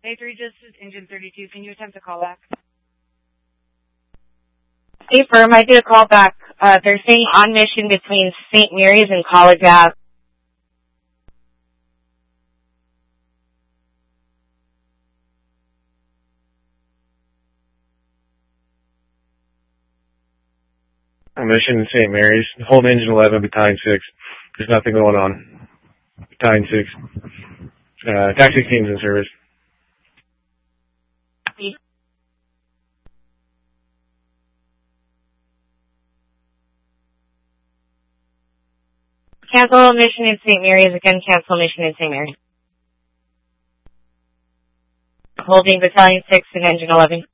A3, this is Engine 32. Can you attempt a callback? Hey, firm, I did a call back. They're saying on mission between St. Mary's and College Ave. On mission in St. Mary's. Hold engine 11, battalion 6. There's nothing going on. Battalion 6. Taxi team's in service. Cancel mission in St. Mary's. Again, cancel mission in St. Mary's. Holding battalion 6 and engine 11.